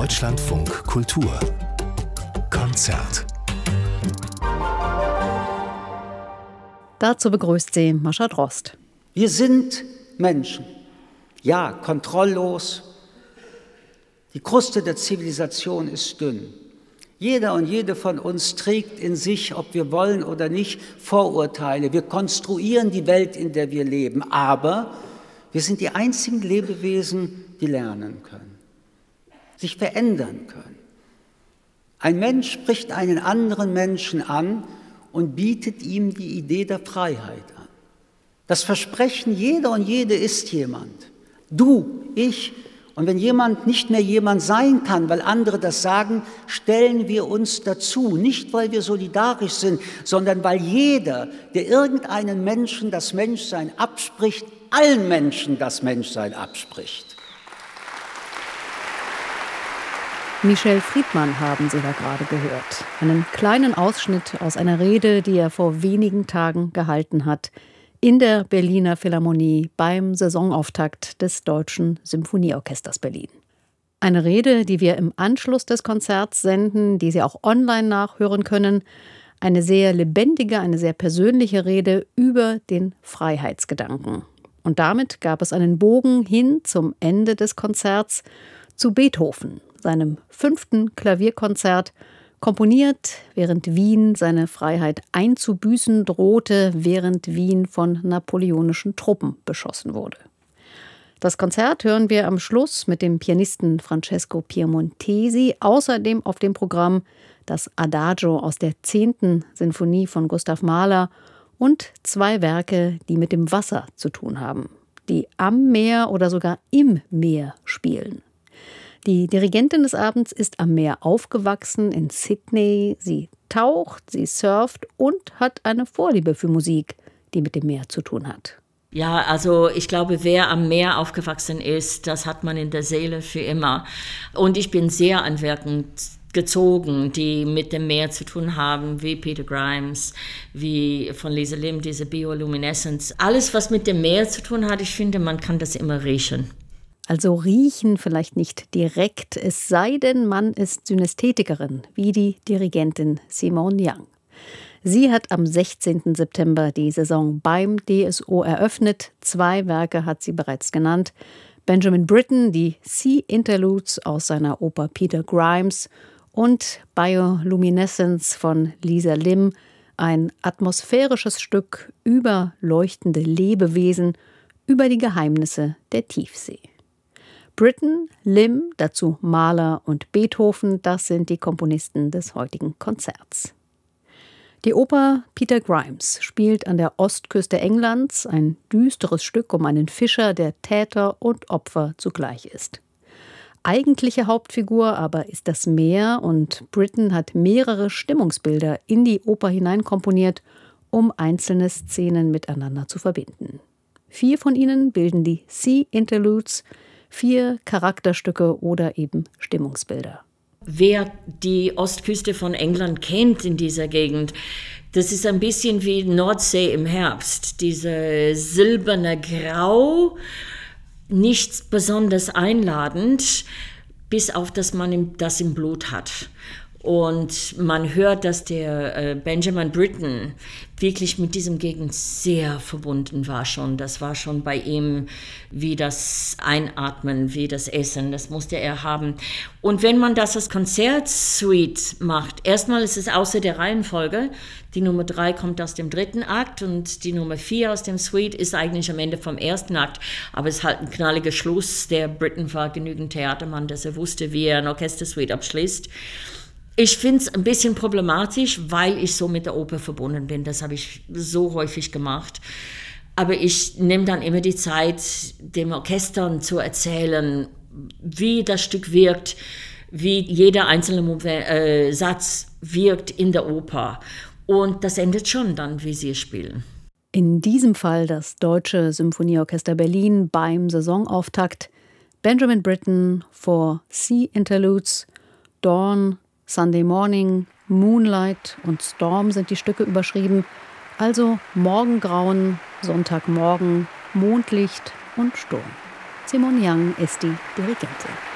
Deutschlandfunk Kultur Konzert. Dazu begrüßt sie Mascha Drost. Wir sind Menschen. Ja, kontrolllos. Die Kruste der Zivilisation ist dünn. Jeder und jede von uns trägt in sich, ob wir wollen oder nicht, Vorurteile. Wir konstruieren die Welt, in der wir leben. Aber wir sind die einzigen Lebewesen, die lernen können, sich verändern können. Ein Mensch spricht einen anderen Menschen an und bietet ihm die Idee der Freiheit an. Das Versprechen, jeder und jede ist jemand. Du, ich. Und wenn jemand nicht mehr jemand sein kann, weil andere das sagen, stellen wir uns dazu. Nicht, weil wir solidarisch sind, sondern weil jeder, der irgendeinen Menschen das Menschsein abspricht, allen Menschen das Menschsein abspricht. Michel Friedmann haben Sie da gerade gehört. Einen kleinen Ausschnitt aus einer Rede, die er vor wenigen Tagen gehalten hat, in der Berliner Philharmonie beim Saisonauftakt des Deutschen Symphonieorchesters Berlin. Eine Rede, die wir im Anschluss des Konzerts senden, die Sie auch online nachhören können. Eine sehr lebendige, eine sehr persönliche Rede über den Freiheitsgedanken. Und damit gab es einen Bogen hin zum Ende des Konzerts zu Beethoven, seinem 5. Klavierkonzert, komponiert, während Wien seine Freiheit einzubüßen drohte, während Wien von napoleonischen Truppen beschossen wurde. Das Konzert hören wir am Schluss mit dem Pianisten Francesco Piemontesi, außerdem auf dem Programm das Adagio aus der 10. Sinfonie von Gustav Mahler und 2 Werke, die mit dem Wasser zu tun haben, die am Meer oder sogar im Meer spielen. Die Dirigentin des Abends ist am Meer aufgewachsen in Sydney. Sie taucht, sie surft und hat eine Vorliebe für Musik, die mit dem Meer zu tun hat. Ja, also ich glaube, wer am Meer aufgewachsen ist, das hat man in der Seele für immer. Und ich bin sehr an Werken gezogen, die mit dem Meer zu tun haben, wie Peter Grimes, wie von Lisa Lim, diese Bioluminescence. Alles, was mit dem Meer zu tun hat, ich finde, man kann das immer riechen. Also riechen vielleicht nicht direkt, es sei denn, man ist Synästhetikerin, wie die Dirigentin Simone Young. Sie hat am 16. September die Saison beim DSO eröffnet. 2 Werke hat sie bereits genannt. Benjamin Britten, die Sea Interludes aus seiner Oper Peter Grimes und Bioluminescence von Lisa Lim, ein atmosphärisches Stück über leuchtende Lebewesen, über die Geheimnisse der Tiefsee. Britten, Lim, dazu Mahler und Beethoven, das sind die Komponisten des heutigen Konzerts. Die Oper Peter Grimes spielt an der Ostküste Englands, ein düsteres Stück um einen Fischer, der Täter und Opfer zugleich ist. Eigentliche Hauptfigur aber ist das Meer und Britten hat mehrere Stimmungsbilder in die Oper hineinkomponiert, um einzelne Szenen miteinander zu verbinden. 4 von ihnen bilden die Sea Interludes, 4 Charakterstücke oder eben Stimmungsbilder. Wer die Ostküste von England kennt in dieser Gegend, das ist ein bisschen wie Nordsee im Herbst. Diese silberne Grau, nichts besonders einladend, bis auf, dass man das im Blut hat. Und man hört, dass der Benjamin Britten wirklich mit diesem Gegend sehr verbunden war schon. Das war schon bei ihm wie das Einatmen, wie das Essen, das musste er haben. Und wenn man das als Konzertsuite macht, erstmal ist es außer der Reihenfolge. Die Nummer 3 kommt aus dem 3. Akt und die Nummer 4 aus dem Suite ist eigentlich am Ende vom 1. Akt. Aber es ist halt ein knalliger Schluss. Der Britten war genügend Theatermann, dass er wusste, wie er ein Orchestersuite abschließt. Ich finde es ein bisschen problematisch, weil ich so mit der Oper verbunden bin. Das habe ich so häufig gemacht. Aber ich nehme dann immer die Zeit, dem Orchester zu erzählen, wie das Stück wirkt, wie jeder einzelne Satz wirkt in der Oper. Und das endet schon dann, wie sie es spielen. In diesem Fall das Deutsche Symphonieorchester Berlin beim Saisonauftakt. Benjamin Britten for Sea Interludes, Dawn, Sunday Morning, Moonlight und Storm sind die Stücke überschrieben. Also Morgengrauen, Sonntagmorgen, Mondlicht und Sturm. Simone Young ist die Dirigentin.